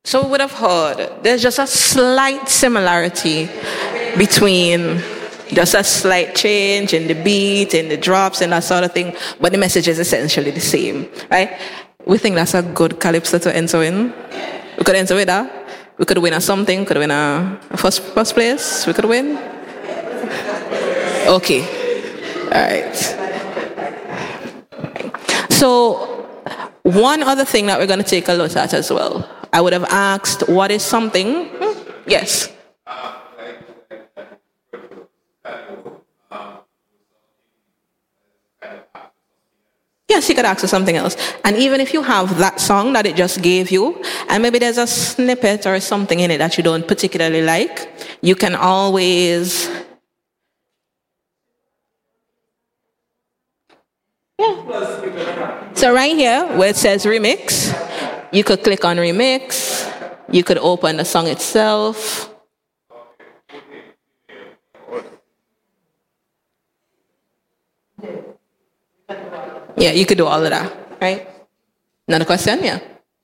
So we would have heard there's just a slight similarity between just a slight change in the beat, in the drops, and that sort of thing, but the message is essentially the same, right? We think that's a good calypso to enter in. We could enter with that. We could win a something. We could win a first place. We could win. Okay. All right. So one other thing that we're going to take a look at as well. I would have asked, what is something? Yes. Yes, you could ask for something else. And even if you have that song that it just gave you, and maybe there's a snippet or something in it that you don't particularly like, you can always... Yeah. So right here, where it says remix, you could click on remix. You could open the song itself. Yeah, you could do all of that, right? Another question? Yeah.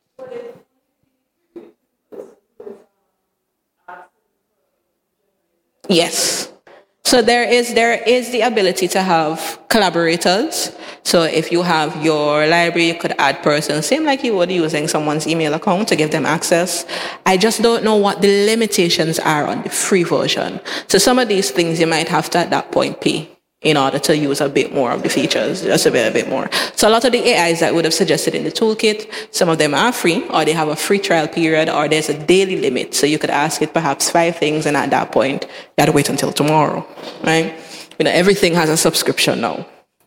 Yes. So there is the ability to have collaborators. So if you have your library, you could add persons, same like you would using someone's email account to give them access. I just don't know what the limitations are on the free version. So some of these things you might have to at that point pay in order to use a bit more of the features, just a bit more. So a lot of the AIs that would have suggested in the toolkit, some of them are free, or they have a free trial period, or there's a daily limit. So you could ask it perhaps 5 things, and at that point, you got to wait until tomorrow, right? You know, everything has a subscription now.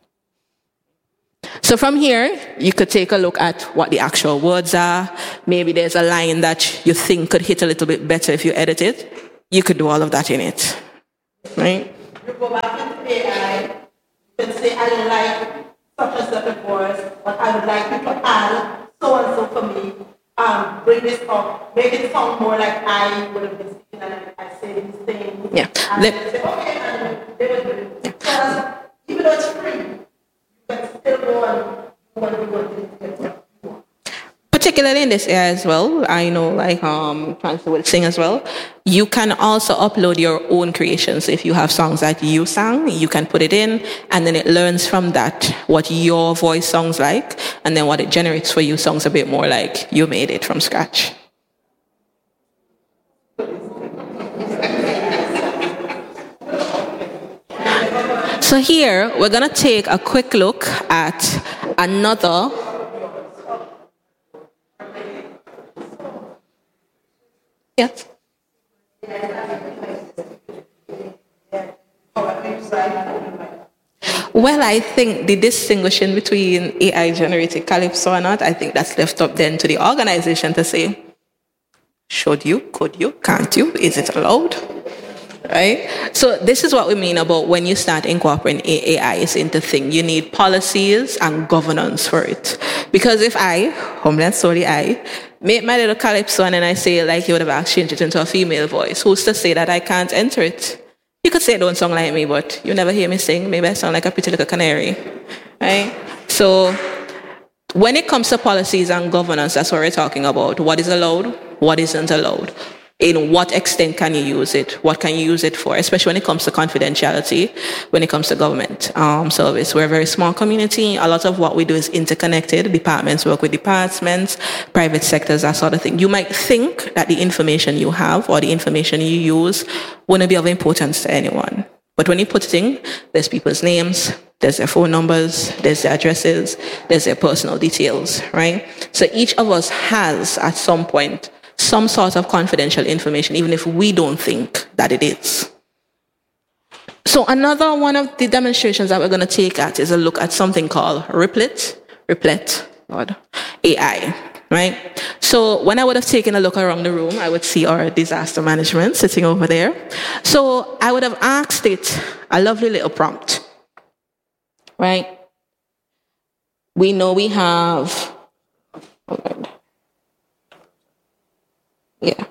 So from here, you could take a look at what the actual words are. Maybe there's a line that you think could hit a little bit better if you edit it. You could do all of that in it, right? You go back into AI, you can say, I don't like such and such a voice, but I would like you to add so and so for me. Bring this up, make it sound more like I would have been speaking and I say these things. Yeah. And they say, okay, and they will do it. Because even though it's free, you can still go and do what you want to do. Particularly in this area as well, I know like Francis will sing as well. You can also upload your own creations. If you have songs that you sang, you can put it in, and then it learns from that what your voice sounds like, and then what it generates for you sounds a bit more like you made it from scratch. So here we're gonna take a quick look at another. Yes. Well, I think the distinguishing between AI generated calypso or not, I think that's left up then to the organization to say, should you, could you, can't you, is it allowed? Right? So this is what we mean about when you start incorporating AIs into things. You need policies and governance for it. Because if I, Homeland solely I, make my little calypso and then I say like you would have changed it into a female voice, who's to say that I can't enter it? You could say it don't sound like me, but you never hear me sing. Maybe I sound like a pretty little canary. Right? So when it comes to policies and governance, that's what we're talking about. What is allowed? What isn't allowed? In what extent can you use it? What can you use it for? Especially when it comes to confidentiality, when it comes to government service. We're a very small community. A lot of what we do is interconnected. Departments work with departments, private sectors, that sort of thing. You might think that the information you have or the information you use wouldn't be of importance to anyone. But when you put it in, there's people's names, there's their phone numbers, there's their addresses, there's their personal details, right? So each of us has, at some point, some sort of confidential information, even if we don't think that it is. So another one of the demonstrations that we're going to take at is a look at something called Replit AI, right? So when I would have taken a look around the room, I would see our disaster management sitting over there. So I would have asked it a lovely little prompt, right? We know we have... Yeah.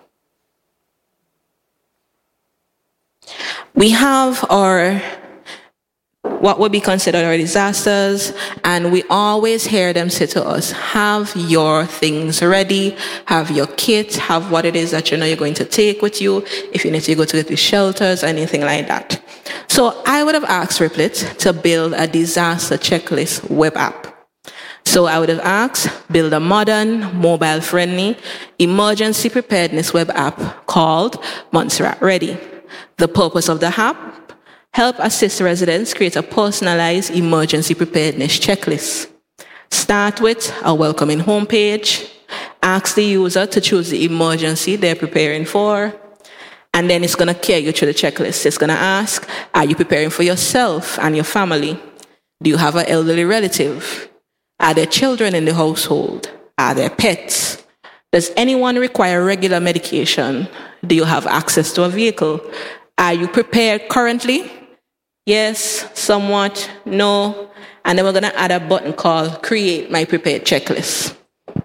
We have our what would be considered our disasters, and we always hear them say to us, have your things ready, have your kit, have what it is that you know you're going to take with you, if you need to go to the shelters, anything like that. So I would have asked Riplet to build a disaster checklist web app. So I would have asked, build a modern, mobile-friendly, emergency preparedness web app called Montserrat Ready. The purpose of the app, help assist residents create a personalized emergency preparedness checklist. Start with a welcoming homepage, ask the user to choose the emergency they're preparing for, and then it's going to carry you through the checklist. It's going to ask, are you preparing for yourself and your family? Do you have an elderly relative? Are there children in the household? Are there pets? Does anyone require regular medication? Do you have access to a vehicle? Are you prepared currently? Yes, somewhat, no. And then we're going to add a button called Create My Prepared Checklist.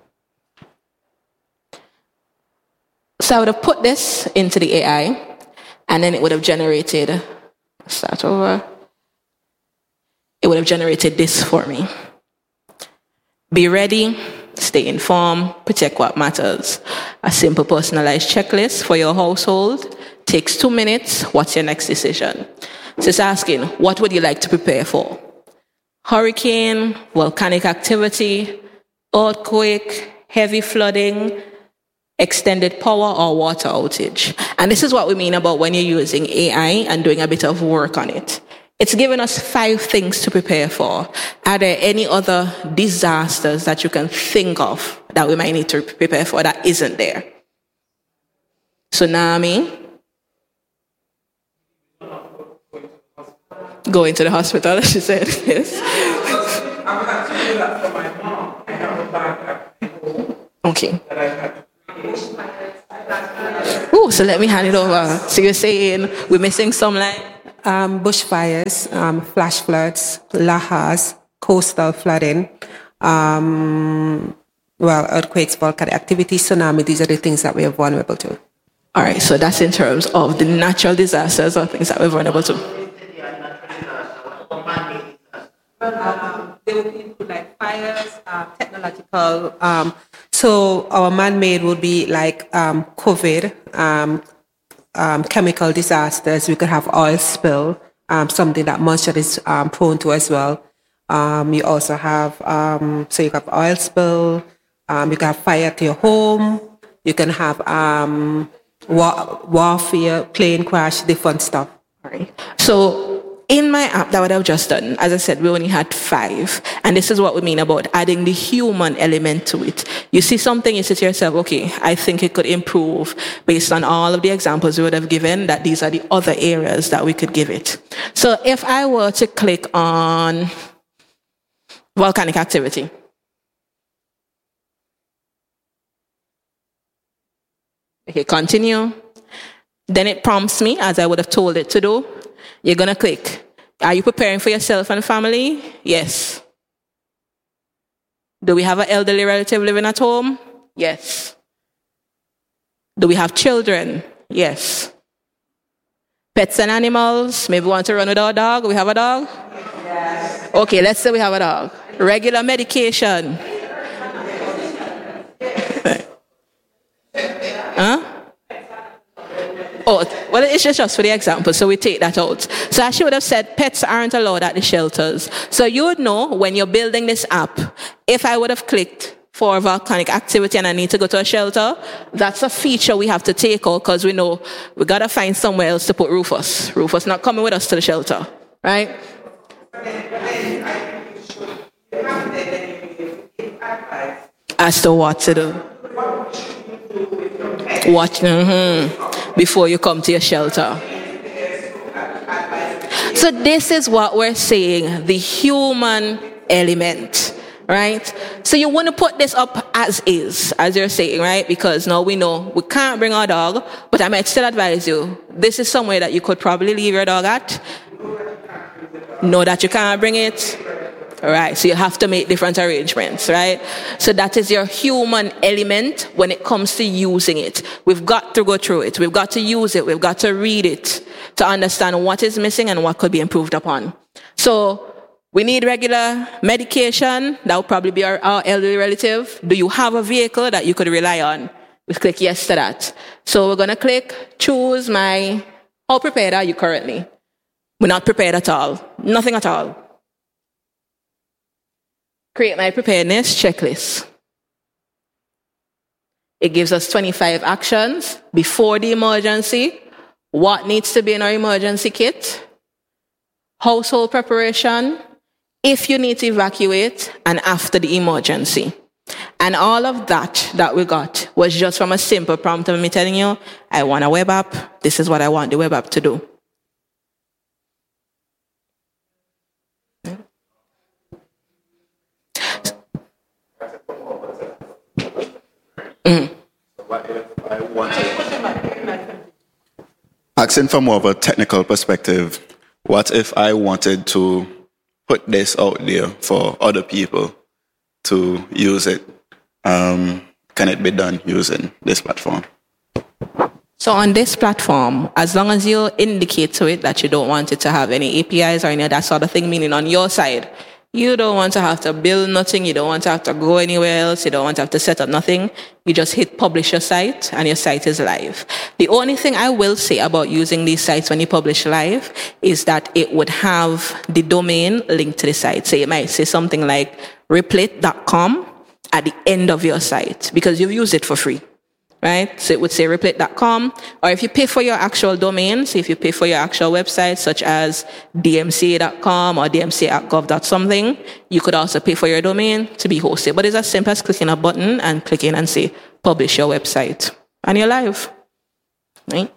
So I would have put this into the AI, and then it would have generated, start over. It would have generated this for me. Be ready, stay informed, protect what matters. A simple personalized checklist for your household takes 2 minutes. What's your next decision? So it's asking, what would you like to prepare for? Hurricane, volcanic activity, earthquake, heavy flooding, extended power or water outage. And this is what we mean about when you're using AI and doing a bit of work on it. It's given us 5 things to prepare for. Are there any other disasters that you can think of that we might need to prepare for that isn't there? Tsunami. Going to the hospital, she said. Yes. I'm actually doing that for my mom. I have a bag. Okay. That I had. Oh, so let me hand it over. So you're saying we're missing some like bushfires, flash floods, lahars, coastal flooding, earthquakes, volcanic activity, tsunami. These are the things that we are vulnerable to. All right, so that's in terms of the natural disasters or things that we're vulnerable to. They would include like fires, technological. So our man-made would be like COVID, chemical disasters. We could have oil spill, something that Montserrat is prone to as well. You also have, so you have oil spill, you can have fire to your home, you can have warfare, plane crash, different stuff. All right. So in my app that what I've just done, as I said, we only had 5. And this is what we mean about adding the human element to it. You see something, you say to yourself, okay, I think it could improve based on all of the examples we would have given, that these are the other areas that we could give it. So if I were to click on volcanic activity, okay, continue. Then it prompts me, as I would have told it to do. You're going to click. Are you preparing for yourself and family? Yes. Do we have an elderly relative living at home? Yes. Do we have children? Yes. Pets and animals? Maybe we want to run with our dog? We have a dog? Yes. Okay, let's say we have a dog. Regular medication. Huh? Oh, well, it's just for the example, so we take that out. So I should have said pets aren't allowed at the shelters. So you would know when you're building this app, if I would have clicked for volcanic activity and I need to go to a shelter, that's a feature we have to take out because we know we got to find somewhere else to put Rufus. Rufus not coming with us to the shelter, right? As to what to do. Watch before you come to your shelter. So this is what we're saying, the human element, right? So you want to put this up as is, as you're saying, right? Because now we know we can't bring our dog, but I might still advise you, this is somewhere that you could probably leave your dog at. Know that you can't bring it. All right, so you have to make different arrangements, right? So that is your human element when it comes to using it. We've got to go through it. We've got to use it. We've got to read it to understand what is missing and what could be improved upon. So we need regular medication. That would probably be our elderly relative. Do you have a vehicle that you could rely on? We click yes to that. So we're going to click choose my, how prepared are you currently? We're not prepared at all. Nothing at all. Create my preparedness checklist. It gives us 25 actions before the emergency, what needs to be in our emergency kit, household preparation, if you need to evacuate, and after the emergency. And all of that we got was just from a simple prompt of me telling you, I want a web app, this is what I want the web app to do. Asking from more of a technical perspective, what if I wanted to put this out there for other people to use it? Can it be done using this platform? So on this platform, as long as you indicate to it that you don't want it to have any APIs or any of that sort of thing, meaning on your side, you don't want to have to build nothing, you don't want to have to go anywhere else, you don't want to have to set up nothing, you just hit publish your site and your site is live. The only thing I will say about using these sites when you publish live is that it would have the domain linked to the site. So it might say something like replit.com at the end of your site because you've used it for free. Right? So it would say replit.com, or if you pay for your actual domain, so if you pay for your actual website, such as dmca.com or dmca.gov.something, you could also pay for your domain to be hosted. But it's as simple as clicking a button and clicking and say, publish your website. And you're live. Right?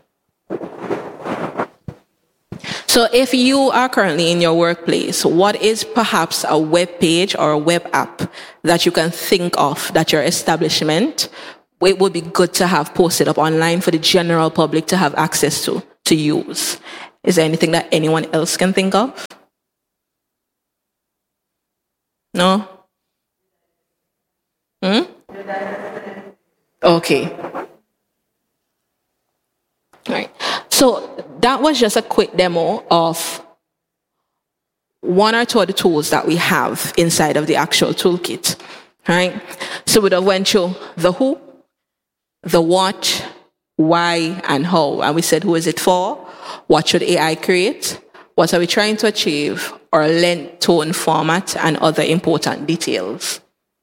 So if you are currently in your workplace, what is perhaps a web page or a web app that you can think of that your establishment it would be good to have posted up online for the general public to have access to use? Is there anything that anyone else can think of? No? Okay. All right. So that was just a quick demo of one or two of the tools that we have inside of the actual toolkit. All right. So we have went through the who, the what, why, and how. And we said, who is it for? What should AI create? What are we trying to achieve? Or length, tone, format, and other important details.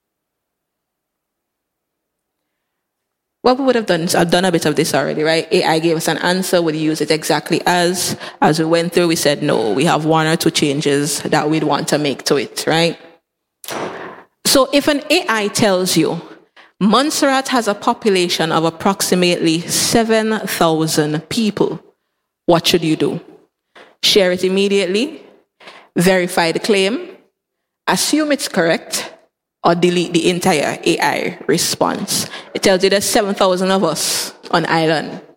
What we would have done, I've done a bit of this already, right? AI gave us an answer, we'd use it exactly as we went through, we said, no, we have one or two changes that we'd want to make to it, right? So if an AI tells you, Montserrat has a population of approximately 7,000 people, what should you do? Share it immediately, verify the claim, assume it's correct, or delete the entire AI response. It tells you there's 7,000 of us on island.